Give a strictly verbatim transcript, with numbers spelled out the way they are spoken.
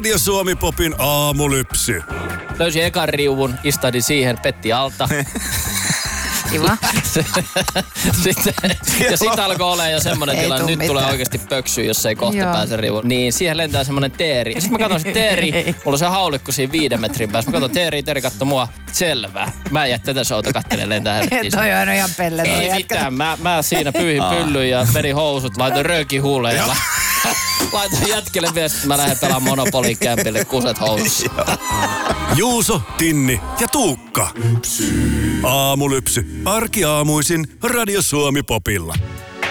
Radio Suomi Popin aamulypsy. Löysin ekan riuvun, istadin siihen, petti alta. Kiva. Sitten, ja sitten alkoi olemaan jo semmoinen Ei tilanne, tuu nyt mitään. tulee oikeasti pöksyä, jos ei kohta Joo. pääse riuun. Niin siihen lentää semmoinen teeri. Ja sitten mä katson se teeri, mulla on se haulikko siinä viiden metrin päässä. Mä katson teeri, teeri katsoi mua, selvä. Mä en jää tätä showta kattelen lentää helvettiin. Toi on ihan pelle. Ei mitään, mä, mä siinä pyyhin pyllyn ja vedin housut, laitoin röökin huuleen ja la- laitoin jätkelle viestit, että mä lähden pelaamaan Monopolin kämpille kuset housussa. Juuso, Tinni ja Tuukka. Aamulypsy. Arkiaamuisin Radio Suomi Popilla.